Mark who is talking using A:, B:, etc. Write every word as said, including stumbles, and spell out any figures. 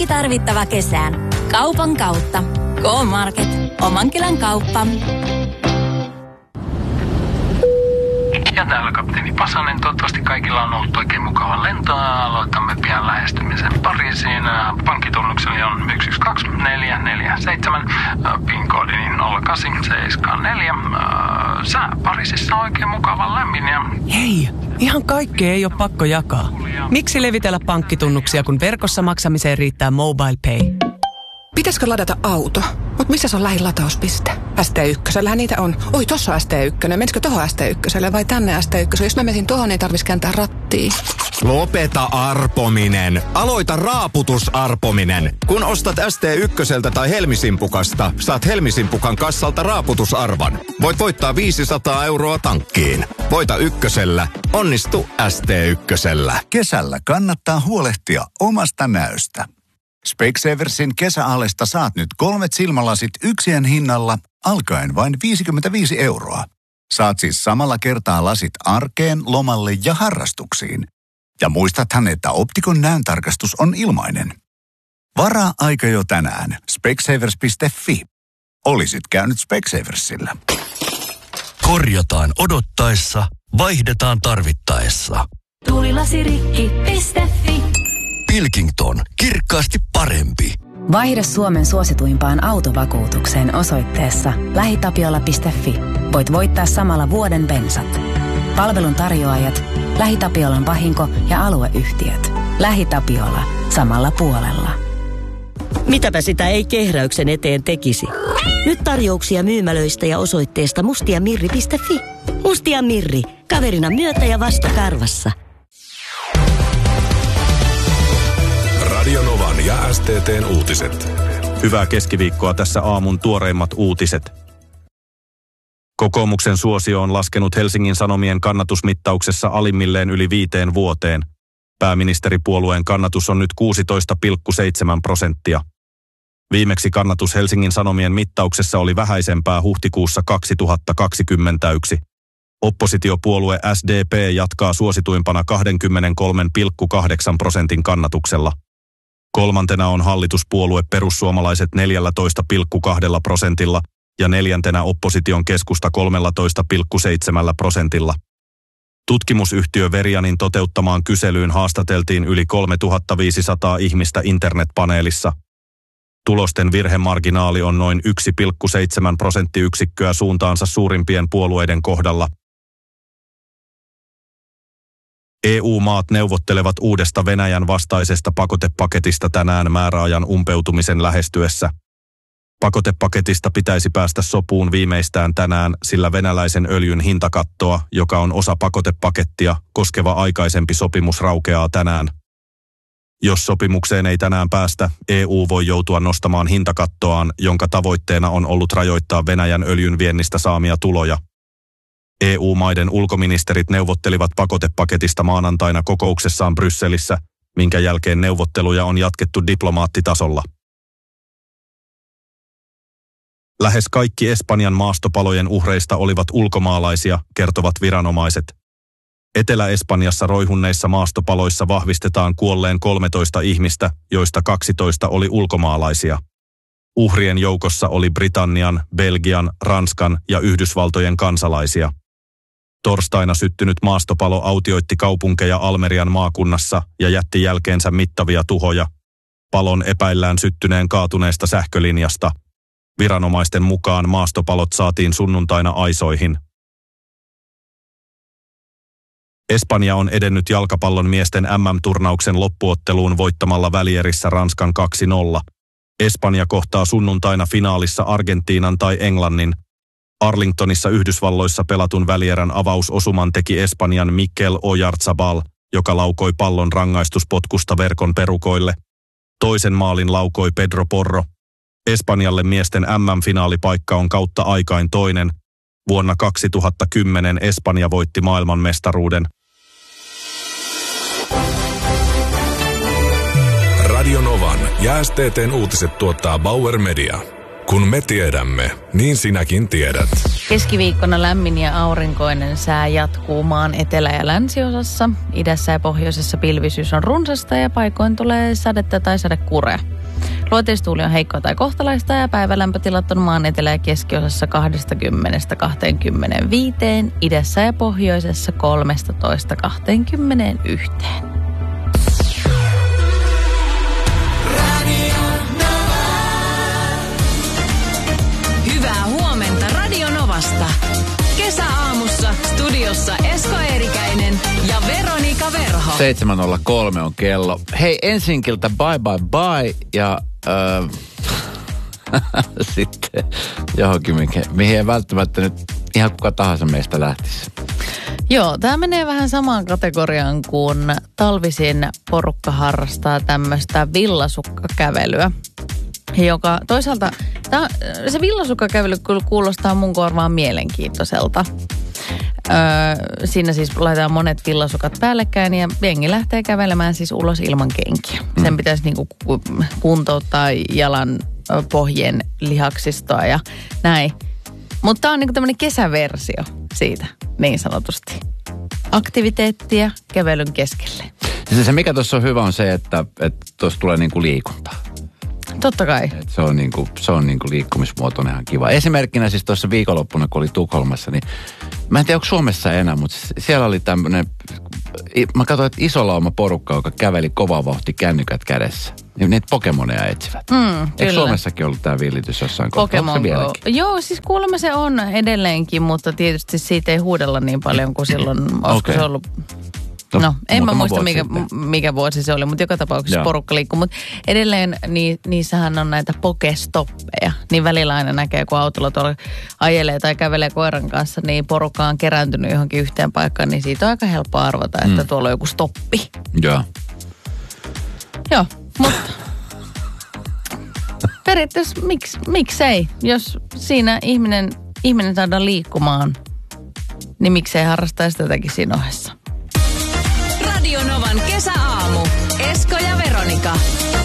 A: Kaikki tarvittava kesään. Kaupan kautta. K-Market. Oman kylän kauppa.
B: Ja täällä kapteeni Pasanen. Toivottavasti kaikilla on ollut oikein mukava lento. Aloitamme pian lähestymisen Pariisiin. Pankkitunnukseni on yksi yksi kaksi neljä neljä seitsemän. PIN-koodini nolla kahdeksan seitsemän neljä. Sää Pariisissa on oikein mukava lämmin. Ja...
C: Hei, ihan kaikkea ei ole pakko jakaa. Miksi levitellä pankkitunnuksia, kun verkossa maksamiseen riittää Mobile Pay?
D: Pitäisikö ladata auto? Mut missä se on lähin latauspiste? S T yksi niitä on. Oi, tossa on S T yksi. Menisikö tohon S T yksi vai tänne S T yksi? Jos mä menisin tohon, niin tarvitsisi kääntää rattiin.
E: Lopeta arpominen. Aloita raaputusarpominen. Kun ostat S T yksi tai Helmisimpukasta, saat Helmisimpukan kassalta raaputusarvan. Voit voittaa viisisataa euroa tankkiin. Voita ykkösellä. Onnistu S T ykkösellä.
F: Kesällä kannattaa huolehtia omasta näöstä. Specsaversin kesäalesta saat nyt kolmet silmälasit yksien hinnalla alkaen vain viisikymmentäviisi euroa. Saat siis samalla kertaa lasit arkeen, lomalle ja harrastuksiin. Ja muistathan, että Optikon näöntarkastus on ilmainen. Varaa aika jo tänään. Specsavers piste fi. Olisit käynyt Specsaversilla.
G: Korjataan odottaessa, vaihdetaan tarvittaessa.
H: Tuulilasirikki piste fi.
G: Pilkington. Kirkkaasti parempi.
I: Vaihda Suomen suosituimpaan autovakuutukseen osoitteessa lähitapiola piste fi. Voit voittaa samalla vuoden bensat. Palvelun tarjoajat, LähiTapiolan vahinko- ja alueyhtiöt. LähiTapiola. Samalla puolella.
J: Mitäpä sitä ei kehräyksen eteen tekisi. Nyt tarjouksia myymälöistä ja osoitteesta mustiamirri piste fi. Mustia Mirri. Kaverina myötä ja vasta karvassa.
K: Radio Novan ja S T T:n uutiset.
L: Hyvää keskiviikkoa, tässä aamun tuoreimmat uutiset. Kokoomuksen suosio on laskenut Helsingin Sanomien kannatusmittauksessa alimmilleen yli viiteen vuoteen. Pääministeripuolueen kannatus on nyt kuusitoista pilkku seitsemän prosenttia. Viimeksi kannatus Helsingin Sanomien mittauksessa oli vähäisempää huhtikuussa kaksituhattakaksikymmentäyksi. Oppositiopuolue S D P jatkaa suosituimpana kaksikymmentäkolme pilkku kahdeksan prosentin kannatuksella. Kolmantena on hallituspuolue Perussuomalaiset neljätoista pilkku kaksi prosentilla ja neljäntenä opposition keskusta kolmetoista pilkku seitsemän prosentilla. Tutkimusyhtiö Verianin toteuttamaan kyselyyn haastateltiin yli kolmetuhattaviisisataa ihmistä internetpaneelissa. Tulosten virhemarginaali on noin yksi pilkku seitsemän prosenttiyksikköä suuntaansa suurimpien puolueiden kohdalla. E U-maat neuvottelevat uudesta Venäjän vastaisesta pakotepaketista tänään määräajan umpeutumisen lähestyessä. Pakotepaketista pitäisi päästä sopuun viimeistään tänään, sillä venäläisen öljyn hintakattoa, joka on osa pakotepakettia, koskeva aikaisempi sopimus raukeaa tänään. Jos sopimukseen ei tänään päästä, E U voi joutua nostamaan hintakattoaan, jonka tavoitteena on ollut rajoittaa Venäjän öljyn viennistä saamia tuloja. E U-maiden ulkoministerit neuvottelivat pakotepaketista maanantaina kokouksessaan Brysselissä, minkä jälkeen neuvotteluja on jatkettu diplomaattitasolla. Lähes kaikki Espanjan maastopalojen uhreista olivat ulkomaalaisia, kertovat viranomaiset. Etelä-Espanjassa roihunneissa maastopaloissa vahvistetaan kuolleen kolmetoista ihmistä, joista kaksitoista oli ulkomaalaisia. Uhrien joukossa oli Britannian, Belgian, Ranskan ja Yhdysvaltojen kansalaisia. Torstaina syttynyt maastopalo autioitti kaupunkeja Almerian maakunnassa ja jätti jälkeensä mittavia tuhoja. Palon epäillään syttyneen kaatuneesta sähkölinjasta. Viranomaisten mukaan maastopalot saatiin sunnuntaina aisoihin. Espanja on edennyt jalkapallon miesten M M-turnauksen loppuotteluun voittamalla välierissä Ranskan kaksi nolla. Espanja kohtaa sunnuntaina finaalissa Argentiinan tai Englannin. Arlingtonissa Yhdysvalloissa pelatun välierän avausosuman teki Espanjan Mikel Oyarzabal, joka laukoi pallon rangaistuspotkusta verkon perukoille. Toisen maalin laukoi Pedro Porro. Espanjalle miesten M M-finaalipaikka on kautta aikain toinen. Vuonna kaksituhattakymmenen Espanja voitti maailmanmestaruuden.
K: Radio Novan ja S T T:n uutiset tuottaa Bauer Media. Kun me tiedämme, niin sinäkin tiedät.
M: Keskiviikkona lämmin ja aurinkoinen sää jatkuu maan etelä- ja länsiosassa. Idässä ja pohjoisessa pilvisyys on runsasta ja paikoin tulee sadetta tai sadekurea. Luoteistuuli on heikkoa tai kohtalaista ja päivälämpötilat on maan etelä- ja keskiosassa kaksikymmentä kaksikymmentäviisi, idässä ja pohjoisessa kolmetoista kaksikymmentäyksi.
A: Hyvää huomenta Radio Novasta. Kesäaamussa studiossa Esko Eerikäinen ja Veronika Verho.
N: seitsemän nolla kolme on kello. Hei, Ensinkiltä bye bye bye ja äh, sitten johonkin, mihin ei välttämättä nyt ihan kuka tahansa meistä lähtisi.
M: Joo, tämä menee vähän samaan kategoriaan kuin talvisin porukka harrastaa tämmöistä villasukkakävelyä, joka toisaalta, tää, se villasukkakävely kyllä kuulostaa mun korvaan mielenkiintoiselta. Öö, siinä siis laitetaan monet villasukat päällekkäin ja jengi lähtee kävelemään siis ulos ilman kenkiä. Mm. Sen pitäisi niinku kuntouttaa jalan pohjien lihaksistoa ja näin. Mutta tämä on niinku tämmöinen kesäversio siitä, niin sanotusti. Aktiviteettia kävelyn keskelle.
N: Se, se mikä tuossa on hyvä on se, että tuossa tulee niinku liikuntaa.
M: Totta kai.
N: Et se on, niinku, se on niinku liikkumismuotona ihan kiva. Esimerkkinä siis tuossa viikonloppuna, kun oli Tukholmassa, niin mä en tiedä, onko Suomessa enää, mutta siellä oli tämmöinen, mä katsoin, että iso lauma porukka, joka käveli kovaa vauhti kännykät kädessä. Niin niitä Pokemoneja etsivät. Mm, Eikö Suomessakin ollut tämä villitys jossain kohtaa?
M: Pokemon Go. Joo, siis kuulemma se on edelleenkin, mutta tietysti siitä ei huudella niin paljon kuin silloin, olisiko okay. se ollut... No, no en mä muista mikä, mikä vuosi se oli, mutta joka tapauksessa Joo. porukka liikkuu. Mutta edelleen ni, niissähän on näitä pokestoppeja. Niin välillä aina näkee, kun autolla tuolla ajelee tai kävelee koiran kanssa, niin porukka on kerääntynyt johonkin yhteen paikkaan, niin siitä on aika helppo arvata, että mm. tuolla on joku stoppi.
N: Joo.
M: Joo, mutta periaatteessa miksi, miksei? Jos siinä ihminen, ihminen saadaan liikkumaan, niin miksei harrastaisi tätäkin siinä ohessa?
A: Radio Novan kesäaamu. Esko ja Veronika.